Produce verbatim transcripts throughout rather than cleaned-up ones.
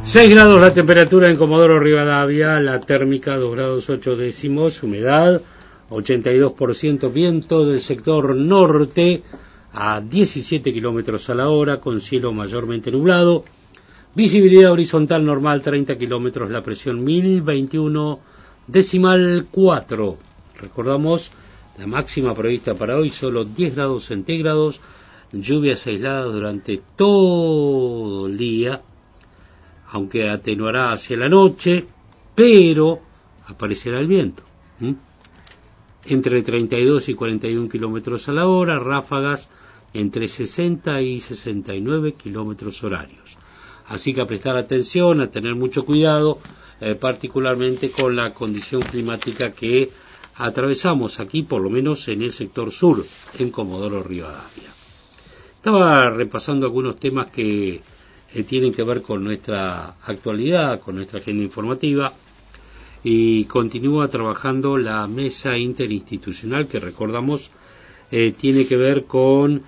seis grados la temperatura en Comodoro Rivadavia, la térmica dos grados ocho décimos, humedad ochenta y dos por ciento, viento del sector norte a diecisiete kilómetros a la hora, con cielo mayormente nublado, visibilidad horizontal normal treinta kilómetros, la presión mil veintiuno decimal cuatro. Recordamos la máxima prevista para hoy, solo diez grados centígrados, lluvias aisladas durante todo el día, aunque atenuará hacia la noche, pero aparecerá el viento. ¿Mm? Entre treinta y dos y cuarenta y un kilómetros a la hora, ráfagas entre sesenta y sesenta y nueve kilómetros horarios. Así que a prestar atención, a tener mucho cuidado, eh, particularmente con la condición climática que atravesamos aquí, por lo menos en el sector sur, en Comodoro Rivadavia. Estaba repasando algunos temas que eh, tienen que ver con nuestra actualidad, con nuestra agenda informativa, y continúa trabajando la mesa interinstitucional que, recordamos, eh, tiene que ver con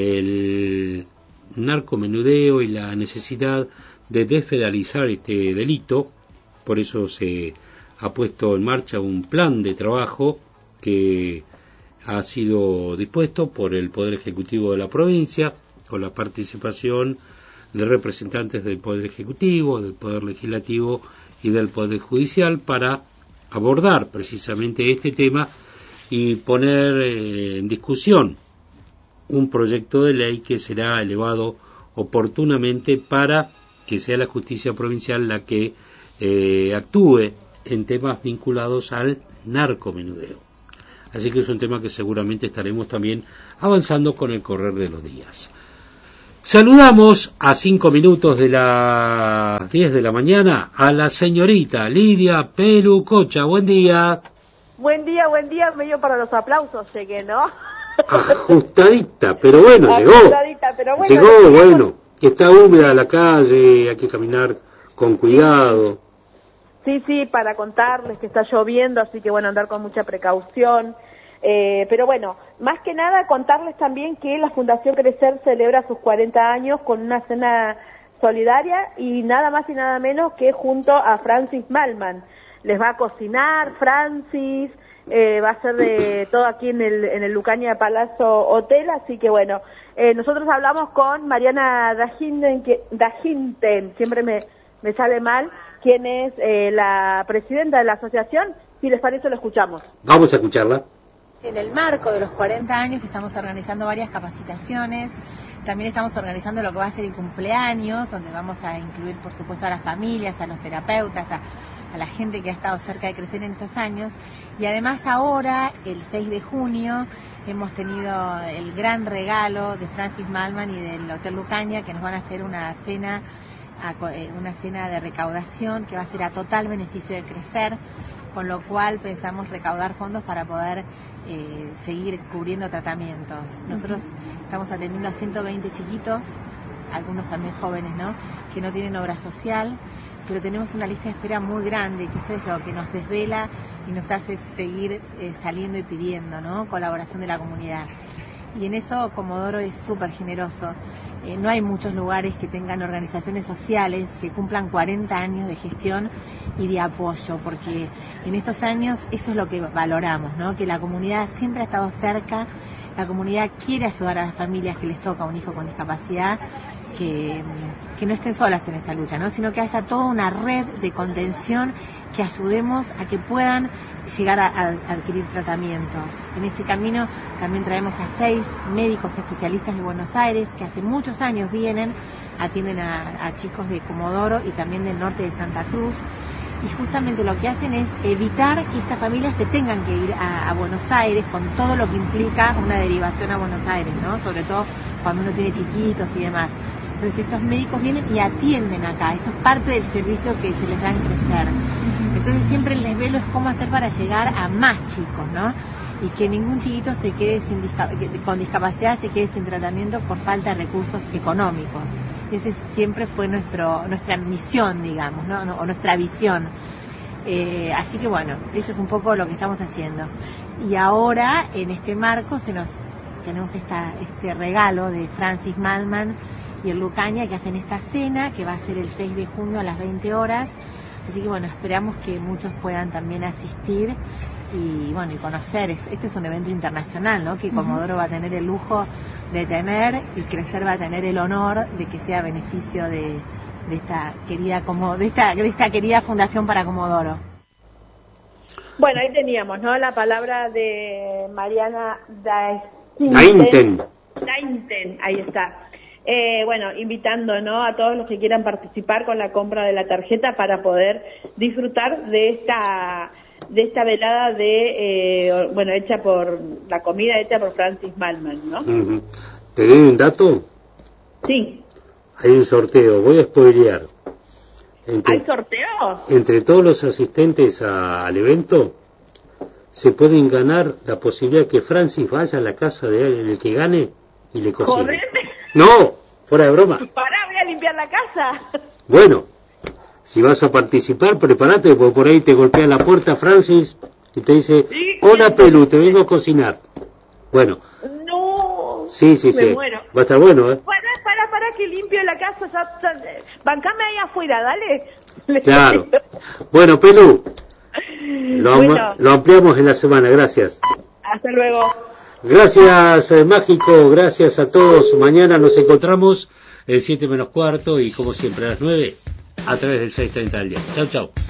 el narcomenudeo y la necesidad de desfederalizar este delito. Por eso se ha puesto en marcha un plan de trabajo que ha sido dispuesto por el Poder Ejecutivo de la provincia, con la participación de representantes del Poder Ejecutivo, del Poder Legislativo y del Poder Judicial, para abordar precisamente este tema y poner eh, en discusión un proyecto de ley que será elevado oportunamente para que sea la justicia provincial la que eh, actúe en temas vinculados al narcomenudeo. Así que es un tema que seguramente estaremos también avanzando con el correr de los días. Saludamos a cinco minutos de las diez de la mañana a la señorita Lidia Pelucocha. Buen día. Buen día, buen día. Medio para los aplausos llegué, ¿no? Ajustadita, pero bueno, llegó. Ajustadita, pero bueno. Llegó, bueno. Está húmeda la calle, hay que caminar con cuidado. Sí, sí, para contarles que está lloviendo, así que bueno, andar con mucha precaución. Eh, pero bueno, más que nada contarles también que la Fundación Crecer celebra sus cuarenta años con una cena solidaria y nada más y nada menos que junto a Francis Malman. Les va a cocinar Francis, eh, va a ser de todo aquí en el, en el Lucaña Palazzo Hotel, así que bueno, eh, nosotros hablamos con Mariana Dahinten, que, Dahinten siempre me, me sale mal, quien es eh, la presidenta de la asociación. Si les parece, lo escuchamos. Vamos a escucharla. En el marco de los cuarenta años estamos organizando varias capacitaciones, también estamos organizando lo que va a ser el cumpleaños, donde vamos a incluir, por supuesto, a las familias, a los terapeutas, a, a la gente que ha estado cerca de Crecer en estos años. Y además ahora, el seis de junio, hemos tenido el gran regalo de Francis Malman y del Hotel Lucaña, que nos van a hacer una cena, una cena de recaudación que va a ser a total beneficio de Crecer, con lo cual pensamos recaudar fondos para poder eh, seguir cubriendo tratamientos. Nosotros estamos atendiendo a ciento veinte chiquitos, algunos también jóvenes, ¿no?, que no tienen obra social, pero tenemos una lista de espera muy grande, que eso es lo que nos desvela y nos hace seguir eh, saliendo y pidiendo, ¿no?, colaboración de la comunidad. Y en eso Comodoro es súper generoso. Eh, no hay muchos lugares que tengan organizaciones sociales que cumplan cuarenta años de gestión y de apoyo, porque en estos años eso es lo que valoramos, ¿no?, que la comunidad siempre ha estado cerca, la comunidad quiere ayudar a las familias que les toca un hijo con discapacidad, que, que no estén solas en esta lucha, ¿no?, sino que haya toda una red de contención, que ayudemos a que puedan llegar a, a adquirir tratamientos. En este camino también traemos a seis médicos especialistas de Buenos Aires que hace muchos años vienen, atienden a, a chicos de Comodoro y también del norte de Santa Cruz, y justamente lo que hacen es evitar que estas familias se tengan que ir a, a Buenos Aires, con todo lo que implica una derivación a Buenos Aires, ¿no?, sobre todo cuando uno tiene chiquitos y demás. Entonces estos médicos vienen y atienden acá, esto es parte del servicio que se les da en Crecer. Entonces siempre el desvelo es cómo hacer para llegar a más chicos, ¿no?, y que ningún chiquito se quede sin disca- con discapacidad se quede sin tratamiento por falta de recursos económicos. Esa siempre fue nuestro nuestra misión, digamos, ¿no?, o nuestra visión. Eh, así que bueno, eso es un poco lo que estamos haciendo. Y ahora, en este marco, se nos tenemos esta, este regalo de Francis Malman y el Lucaña, que hacen esta cena, que va a ser el seis de junio a las veinte horas. Así que bueno, esperamos que muchos puedan también asistir y bueno, y conocer. Este es un evento internacional, ¿no? Que Comodoro va a tener el lujo de tener, y Crecer va a tener el honor de que sea beneficio de, de esta querida como de esta de esta querida Fundación para Comodoro. Bueno, ahí teníamos, ¿no? La palabra de Mariana Dainten. Dainten, ahí está. Eh, bueno, invitando, ¿no?, a todos los que quieran participar con la compra de la tarjeta para poder disfrutar de esta de esta velada de eh, bueno, hecha por la comida hecha por Francis Mallmann, ¿no? Uh-huh. ¿Te doy un dato? Sí. Hay un sorteo, voy a spoilear. Entre, ¿Hay sorteo? Entre todos los asistentes a, al evento se pueden ganar la posibilidad que Francis vaya a la casa del que gane y le cocine. ¡Correte! No, fuera de broma. Pará, voy a limpiar la casa. Bueno, si vas a participar, prepárate, porque por ahí te golpea la puerta Francis y te dice, ¿Sí? hola Pelu, te vengo a cocinar. Bueno. No. Sí, sí, me sí. muero. Va a estar bueno, ¿eh? Para, para, para que limpio la casa. Ya, ya, bancame ahí afuera, dale. Claro. Bueno, Pelu, lo, bueno. lo ampliamos en la semana, gracias. Hasta luego. Gracias, eh, Mágico, gracias a todos. Mañana nos encontramos el siete menos cuarto y como siempre a las nueve a través del seiscientos treinta al día. Chau, chau.